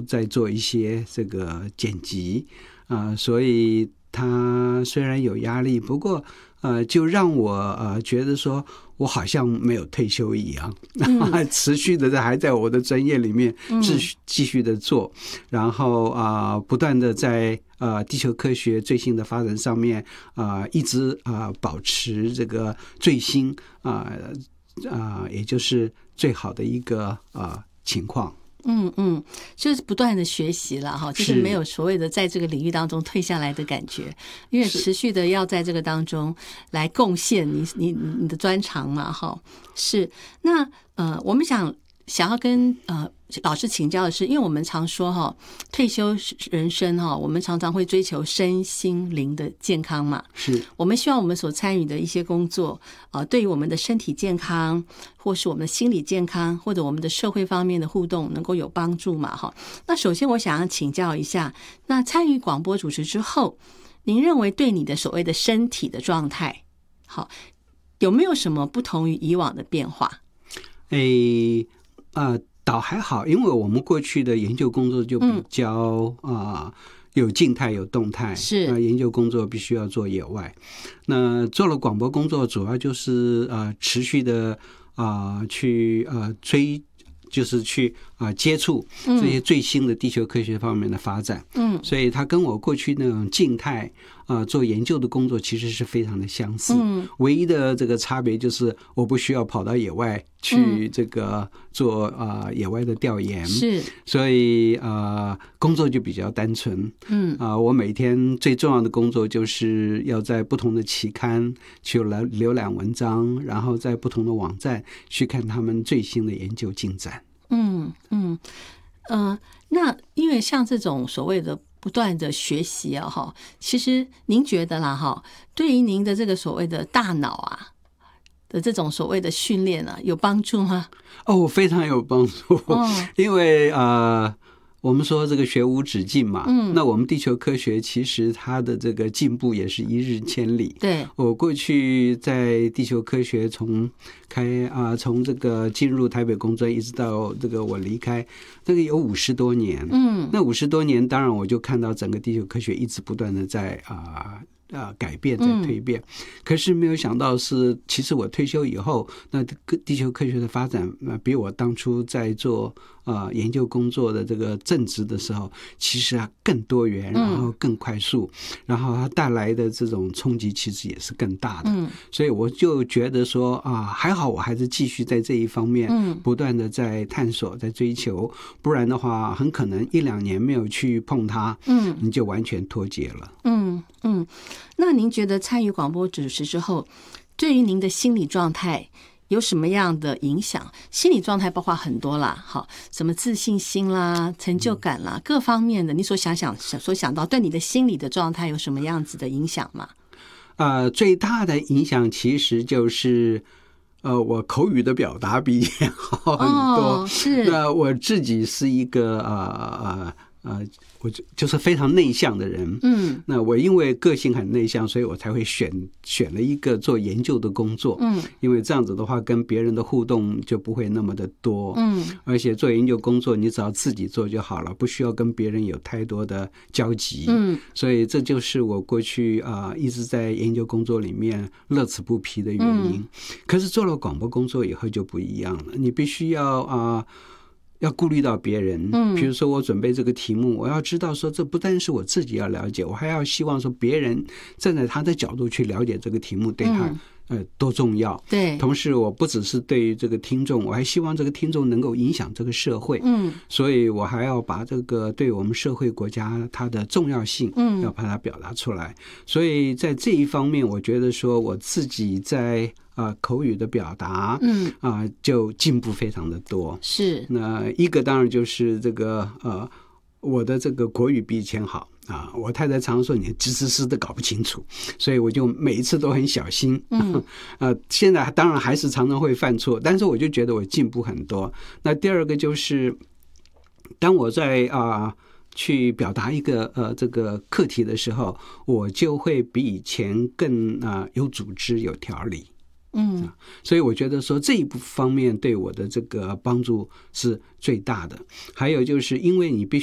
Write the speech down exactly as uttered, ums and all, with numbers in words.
在做一些这个剪辑啊、呃，所以他虽然有压力，不过呃，就让我呃觉得说我好像没有退休一样，嗯、持续的还在我的专业里面继续继续的做，然后啊、呃，不断的在呃地球科学最新的发展上面啊、呃，一直啊、呃、保持这个最新啊啊、呃呃，也就是最好的一个啊、呃、情况。 嗯嗯，就是不断的学习了哈，就是没有所谓的在这个领域当中退下来的感觉，因为持续的要在这个当中来贡献你你你的专长嘛哈。是，那呃，我们想想要跟呃老师请教的是，因为我们常说哈，退休人生哈，我们常常会追求身心灵的健康嘛。 是， 我们希望我们所参与的一些工作，呃，对于我们的身体健康，或是我们的心理健康，或者我们的社会方面的互动，能够有帮助嘛？哈。那首先我想要请教一下，那参与广播主持之后，您认为对你的所谓的身体的状态，好，有没有什么不同于以往的变化？ 诶，呃。倒还好，因为我们过去的研究工作就比较啊、嗯呃、有静态有动态， 是那研究工作必须要做野外。那做了广播工作，主要就是呃持续的啊、呃、去呃追，就是去啊、呃、接触这些最新的地球科学方面的发展。嗯，所以它跟我过去那种静态啊、呃、做研究的工作其实是非常的相似。嗯，唯一的这个差别就是我不需要跑到野外去这个做啊、呃、野外的调研， 是， 所以呃工作就比较单纯。嗯啊、呃，我每天最重要的工作就是要在不同的期刊去来浏览文章，然后在不同的网站去看他们最新的研究进展。 嗯嗯呃，那因为像这种所谓的不断的学习啊，哈，其实您觉得啦，哈，对于您的这个所谓的大脑啊的这种所谓的训练啊，有帮助吗？ 哦，非常有帮助。哦、因为呃，我们说这个学无止境嘛，嗯，那我们地球科学其实它的这个进步也是一日千里。 对， 我过去在地球科学从开啊、呃，从这个进入台北工专一直到这个我离开，这个有五十多年。嗯，那五十多年，当然我就看到整个地球科学一直不断的在啊。呃啊，改变在蜕变、嗯，可是没有想到是，其实我退休以后，那地球科学的发展，比我当初在做呃研究工作的这个正职的时候，其实啊更多元，然后更快速，嗯、然后它带来的这种冲击其实也是更大的。嗯，所以我就觉得说啊，还好我还是继续在这一方面，嗯，不断的在探索，在追求，不然的话，很可能一两年没有去碰它，嗯，你就完全脱节了。 嗯嗯。那您觉得参与广播主持之后，对于您的心理状态有什么样的影响？心理状态包括很多啦，好，什么自信心啦、成就感啦，各方面的，你所想想所想到，对你的心理的状态有什么样子的影响吗？ 呃，最大的影响其实就是呃，我口语的表达比以前好很多。 哦，是。 那我自己是一个呃呃呃，我就是非常内向的人。嗯，那我因为个性很内向，所以我才会选选了一个做研究的工作。嗯，因为这样子的话，跟别人的互动就不会那么的多。嗯，而且做研究工作，你只要自己做就好了，不需要跟别人有太多的交集。嗯，所以这就是我过去啊、呃、一直在研究工作里面乐此不疲的原因。嗯、可是做了广播工作以后就不一样了，你必须要啊。呃要顾虑到别人，嗯，比如说我准备这个题目，我要知道说这不单是我自己要了解，我还要希望说别人站在他的角度去了解这个题目对他、嗯、呃多重要。 对， 同时我不只是对于这个听众，我还希望这个听众能够影响这个社会。嗯，所以我还要把这个对我们社会国家它的重要性，嗯，要把它表达出来。所以在这一方面，我觉得说我自己在啊、呃，口语的表达，嗯啊、呃，就进步非常的多。 是， 那一个当然就是这个呃，我的这个国语比以前好啊。我太太常说你吱吱吱的搞不清楚，所以我就每一次都很小心。嗯，呃，现在当然还是常常会犯错，但是我就觉得我进步很多。那第二个就是，当我在啊。呃去表达一个呃这个课题的时候，我就会比以前更啊、呃、有组织有条理。嗯，所以我觉得说这一方面对我的这个帮助是最大的。还有就是因为你必须